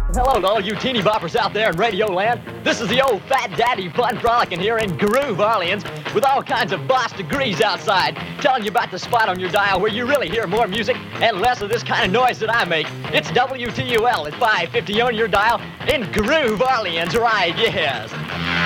Hello to all you teeny boppers out there in Radio Land. This is the old Fat Daddy Fun Frolicking here in Groove Orleans with all kinds of boss degrees outside, telling you about the spot on your dial where you really hear more music and less of this kind of noise that I make. It's WTUL at 550 on your dial in Groove Orleans, right? Yes.